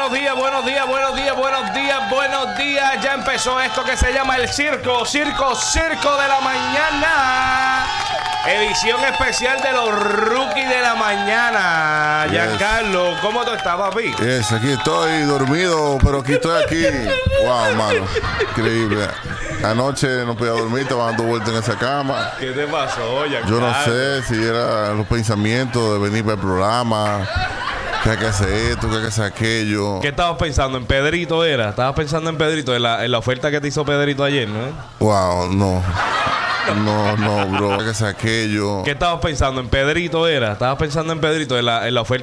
buenos días, buenos días, buenos días, buenos días, buenos días. Ya empezó esto que se llama el Circo de la Mañana. Edición especial de los Rookies de la Mañana. Yes. Giancarlo, ¿cómo tú estás, papi? Yes, aquí estoy dormido, pero aquí estoy aquí. Wow, mano. Increíble. Anoche no podía dormir, estaba dando vueltas en esa cama. ¿Qué te pasó, Giancarlo? Yo no sé si eran los pensamientos de venir para el programa. Que hay que hacer esto, que hay que hacer aquello. ¿Qué estabas pensando? ¿En Pedrito era? ¿Estabas pensando en Pedrito? En la oferta que te hizo Pedrito ayer, ¿no? Wow, no. No, bro. Que hay que hacer aquello. ¿Qué estabas pensando? ¿En Pedrito era? ¿Estabas pensando en Pedrito? En la oferta